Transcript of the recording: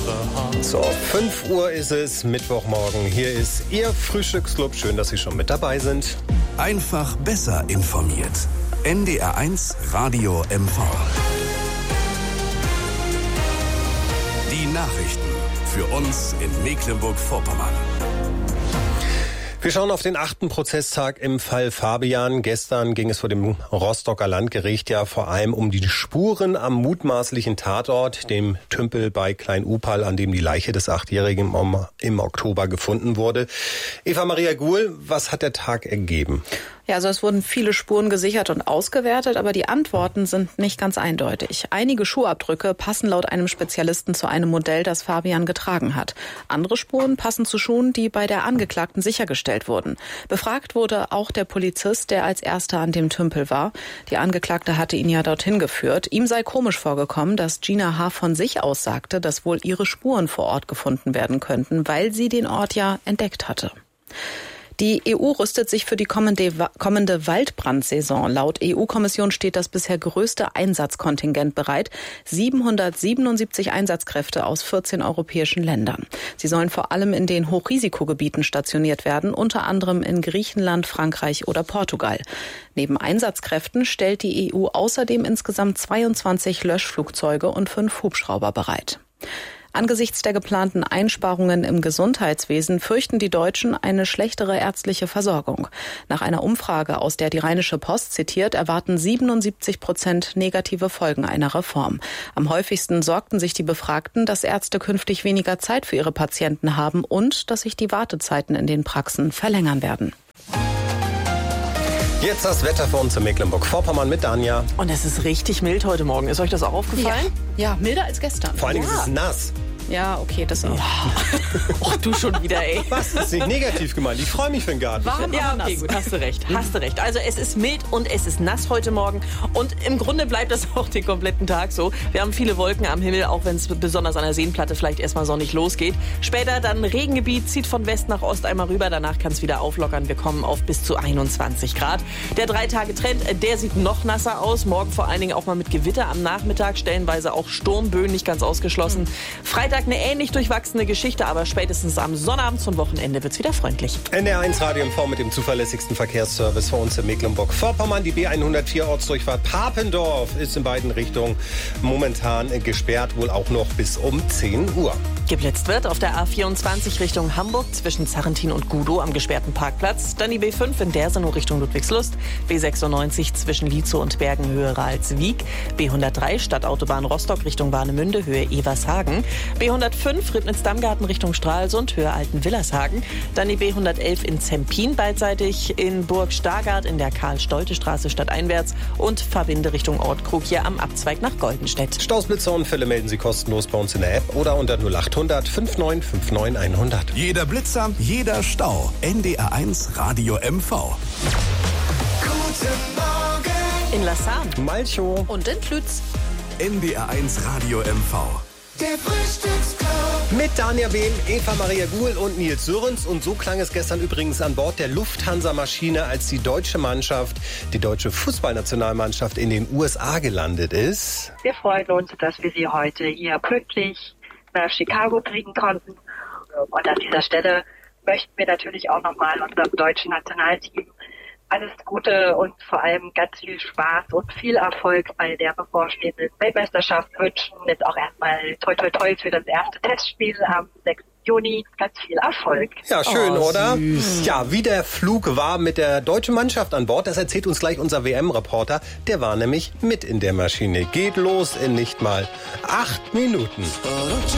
So, 5 Uhr ist es, Mittwochmorgen. Hier ist Ihr Frühstücksclub. Schön, dass Sie schon mit dabei sind. Einfach besser informiert. NDR1 Radio MV. Die Nachrichten für uns in Mecklenburg-Vorpommern. Wir schauen auf den 8. Prozesstag im Fall Fabian. Gestern ging es vor dem Rostocker Landgericht ja vor allem um die Spuren am mutmaßlichen Tatort, dem Tümpel bei Klein-Upal, an dem die Leiche des 8-Jährigen im Oktober gefunden wurde. Eva Maria Guhl, was hat der Tag ergeben? Ja, also es wurden viele Spuren gesichert und ausgewertet, aber die Antworten sind nicht ganz eindeutig. Einige Schuhabdrücke passen laut einem Spezialisten zu einem Modell, das Fabian getragen hat. Andere Spuren passen zu Schuhen, die bei der Angeklagten sichergestellt wurden. Befragt wurde auch der Polizist, der als erster an dem Tümpel war. Die Angeklagte hatte ihn ja dorthin geführt. Ihm sei komisch vorgekommen, dass Gina H. von sich aus sagte, dass wohl ihre Spuren vor Ort gefunden werden könnten, weil sie den Ort ja entdeckt hatte. Die EU rüstet sich für die kommende Waldbrandsaison. Laut EU-Kommission steht das bisher größte Einsatzkontingent bereit. 777 Einsatzkräfte aus 14 europäischen Ländern. Sie sollen vor allem in den Hochrisikogebieten stationiert werden, unter anderem in Griechenland, Frankreich oder Portugal. Neben Einsatzkräften stellt die EU außerdem insgesamt 22 Löschflugzeuge und 5 Hubschrauber bereit. Angesichts der geplanten Einsparungen im Gesundheitswesen fürchten die Deutschen eine schlechtere ärztliche Versorgung. Nach einer Umfrage, aus der die Rheinische Post zitiert, erwarten 77% negative Folgen einer Reform. Am häufigsten sorgten sich die Befragten, dass Ärzte künftig weniger Zeit für ihre Patienten haben und dass sich die Wartezeiten in den Praxen verlängern werden. Jetzt das Wetter für uns in Mecklenburg-Vorpommern mit Danja. Und es ist richtig mild heute Morgen. Ist euch das auch aufgefallen? Ja, milder als gestern. Vor allen Dingen ist es nass. Ja, okay, das auch. Och, du schon wieder, ey. Was? Das ist nicht negativ gemeint. Ich freue mich für den Garten. Warm, ja, okay, gut, hast du recht. Also es ist mild und es ist nass heute Morgen. Und im Grunde bleibt das auch den kompletten Tag so. Wir haben viele Wolken am Himmel, auch wenn es besonders an der Seenplatte vielleicht erstmal sonnig losgeht. Später dann Regengebiet, zieht von West nach Ost einmal rüber. Danach kann es wieder auflockern. Wir kommen auf bis zu 21 Grad. Der 3-Tage-Trend, der sieht noch nasser aus. Morgen vor allen Dingen auch mal mit Gewitter am Nachmittag. Stellenweise auch Sturmböen, nicht ganz ausgeschlossen. Freitag eine ähnlich durchwachsene Geschichte, aber spätestens am Sonnabend zum Wochenende wird's wieder freundlich. NDR1 Radio MV mit dem zuverlässigsten Verkehrsservice für uns in Mecklenburg-Vorpommern. Die B104 Ortsdurchfahrt Papendorf ist in beiden Richtungen momentan gesperrt, wohl auch noch bis um 10 Uhr. Geblitzt wird auf der A24 Richtung Hamburg zwischen Zarrentin und Gudow am gesperrten Parkplatz. Dann die B5 in Dersenow Richtung Ludwigslust. B96 zwischen Lietzow und Bergen Höhe Ralswiek. B103 Stadtautobahn Rostock Richtung Warnemünde Höhe Evershagen. B105 Ribnitz-Dammgarten Richtung Stralsund Höhe Alten-Willershagen. Dann die B111 in Zempin beidseitig. In Burg-Stargard in der Karl-Stolte-Straße stadteinwärts. Und Verbinde Richtung Ortkrug hier am Abzweig nach Goldenstedt. Staus, Blitzer und Fälle melden Sie kostenlos bei uns in der App oder unter 0800 5959 100. Jeder Blitzer, jeder Stau. NDR1 Radio MV. Guten Morgen. In Lassan. Malchow. Und in Klütz. NDR1 Radio MV. Der Frühstücksclub. Mit Danja Behm, Eva Maria Guhl und Nils Sörens. Und so klang es gestern übrigens an Bord der Lufthansa-Maschine, als die deutsche Mannschaft, die deutsche Fußballnationalmannschaft in den USA gelandet ist. Wir freuen uns, dass wir Sie heute hier pünktlich nach Chicago kriegen konnten. Und an dieser Stelle möchten wir natürlich auch nochmal unserem deutschen Nationalteam alles Gute und vor allem ganz viel Spaß und viel Erfolg bei der bevorstehenden Weltmeisterschaft wünschen. Jetzt auch erstmal toi toi toi für das erste Testspiel am 6. Juni. Ganz viel Erfolg. Ja, schön, oder? Süß. Ja, wie der Flug war mit der deutschen Mannschaft an Bord, das erzählt uns gleich unser WM-Reporter. Der war nämlich mit in der Maschine. Geht los in nicht mal 8 Minuten.